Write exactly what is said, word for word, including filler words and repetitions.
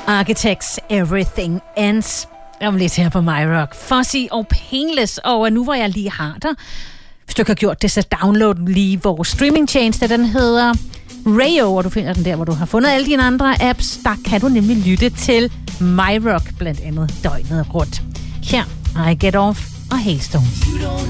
Architects, Everything Ends. Om lidt her på MyRock. Fuzzy og Painless. Og nu hvor jeg lige har dig, hvis du ikke har gjort det, så download lige vores streamingtjeneste. Den hedder Rayo, og du finder den der, hvor du har fundet alle dine andre apps. Der kan du nemlig lytte til MyRock, blandt andet døgnet rundt. Her, I Get Off og Hailstone.